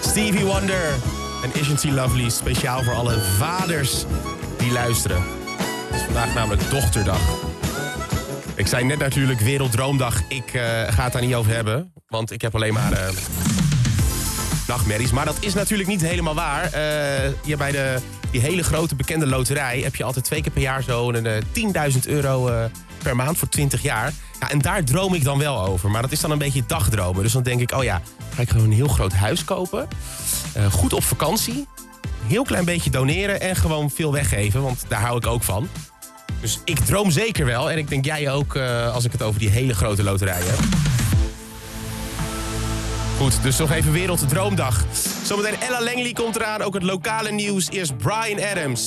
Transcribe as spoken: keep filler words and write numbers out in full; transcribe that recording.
Stevie Wonder en Isn't She Lovely. Speciaal voor alle vaders die luisteren. Het is vandaag namelijk dochterdag. Ik zei net natuurlijk Werelddroomdag. Ik uh, ga het daar niet over hebben. Want ik heb alleen maar uh, nachtmerries. Maar dat is natuurlijk niet helemaal waar. Uh, hier bij de, die hele grote bekende loterij heb je altijd twee keer per jaar zo'n uh, tienduizend euro uh, per maand voor twintig jaar. Ja, en daar droom ik dan wel over. Maar dat is dan een beetje dagdromen. Dus dan denk ik, oh ja, ga ik gewoon een heel groot huis kopen. Uh, goed op vakantie. Een heel klein beetje doneren en gewoon veel weggeven. Want daar hou ik ook van. Dus ik droom zeker wel. En ik denk jij ook uh, als ik het over die hele grote loterij heb. Goed, dus nog even Werelddroomdag. Zometeen Ella Langley komt eraan. Ook het lokale nieuws. Eerst Bryan Adams.